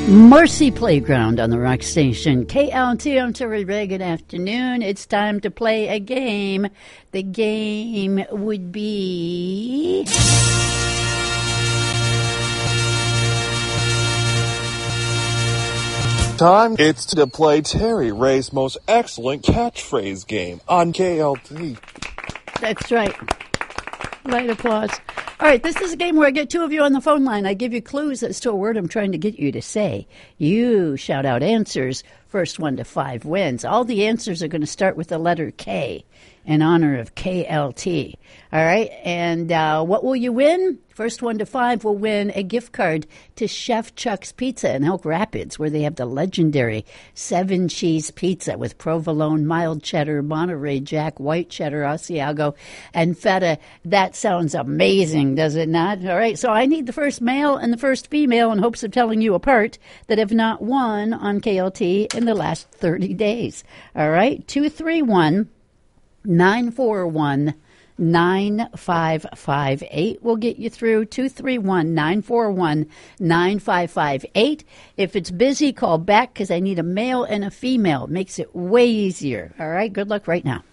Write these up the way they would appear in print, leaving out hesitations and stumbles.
Marcy Playground on the Rock Station. KLT, I'm Terry Ray. Good afternoon. It's time to play a game. The game would be... Time it's to play Terry Ray's most excellent catchphrase game on KLT. That's right. Light applause. All right, this is a game where I get two of you on the phone line. I give you clues as to a word I'm trying to get you to say. You shout out answers. First 1 to 5 wins. All the answers are going to start with the letter K in honor of KLT. All right, and what will you win? First 1 to 5 will win a gift card to Chef Chuck's Pizza in Elk Rapids, where they have the legendary 7-cheese pizza with provolone, mild cheddar, Monterey Jack, white cheddar, Asiago, and feta. That sounds amazing, does it not? All right, so I need the first male and the first female in hopes of telling you apart that have not won on KLT in the last 30 days. All right, 231-941-9558 will get you through. 231-941-9558. If it's busy, call back because I need a male and a female. It makes it way easier. All right, good luck right now.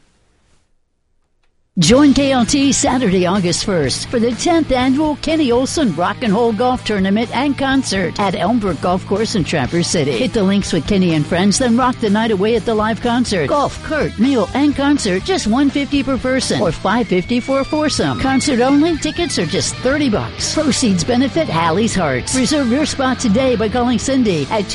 Join KLT Saturday, August 1st for the 10th annual Kenny Olson Rock and Roll Golf Tournament and Concert at Elmbrook Golf Course in Traverse City. Hit the links with Kenny and friends, then rock the night away at the live concert. Golf, cart, meal, and concert, just $150 per person or $550 for a foursome. Concert only, tickets are just $30. Proceeds benefit Hallie's Hearts. Reserve your spot today by calling Cindy at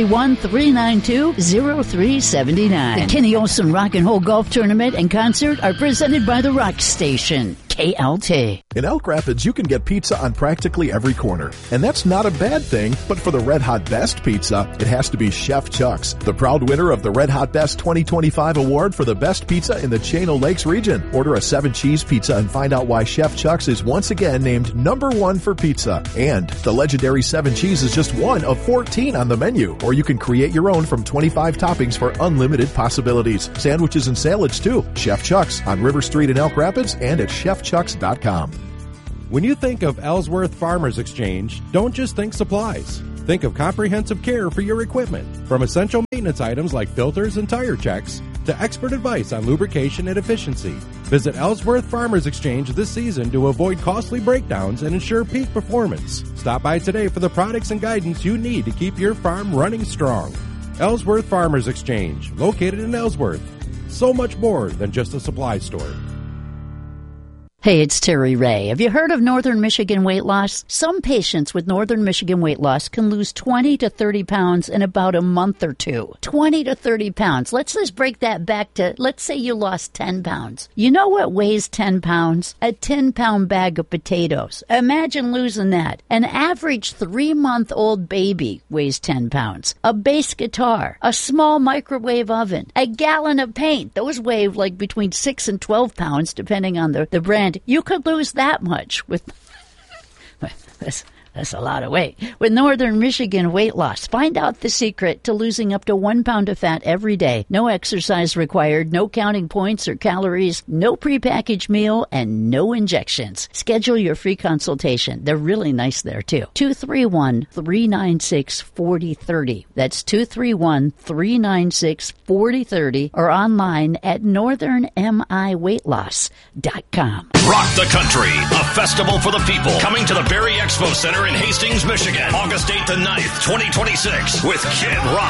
231-392-0379. The Kenny Olson Rock and Roll Golf Tournament and Concert are presented by the Rock Station, KLT. In Elk Rapids, you can get pizza on practically every corner. And that's not a bad thing, but for the Red Hot Best Pizza, it has to be Chef Chuck's, the proud winner of the Red Hot Best 2025 award for the best pizza in the Chino Lakes region. Order a 7-cheese pizza and find out why Chef Chuck's is once again named #1 for pizza. And the legendary 7 cheese is just one of 14 on the menu. Or you can create your own from 25 toppings for unlimited possibilities. Sandwiches and salads too. Chef Chuck's on River Street in Elk Rapids and at chefchucks.com. When you think of Ellsworth Farmers Exchange, don't just think supplies. Think of comprehensive care for your equipment, from essential maintenance items like filters and tire checks to expert advice on lubrication and efficiency. Visit Ellsworth Farmers Exchange this season to avoid costly breakdowns and ensure peak performance. Stop by today for the products and guidance you need to keep your farm running strong. Ellsworth Farmers Exchange, located in Ellsworth. So much more than just a supply store. Hey, it's Terry Ray. Have you heard of Northern Michigan weight loss? Some patients with Northern Michigan weight loss can lose 20 to 30 pounds in about a month or two. 20 to 30 pounds. Let's just break that back to, let's say you lost 10 pounds. You know what weighs 10 pounds? A 10-pound bag of potatoes. Imagine losing that. An average 3-month-old baby weighs 10 pounds. A bass guitar. A small microwave oven. A gallon of paint. Those weigh like between 6 and 12 pounds, depending on the brand. You could lose that much with that's a lot of weight. With Northern Michigan weight loss, find out the secret to losing up to 1 pound of fat every day. No exercise required, no counting points or calories, no prepackaged meal, and no injections. Schedule your free consultation. They're really nice there, too. 231-396-4030. That's 231-396-4030 or online at northernmiweightloss.com. Rock the Country, a festival for the people, coming to the Berry Expo Center in Hastings, Michigan, August 8th and 9th, 2026, with Kid Rock.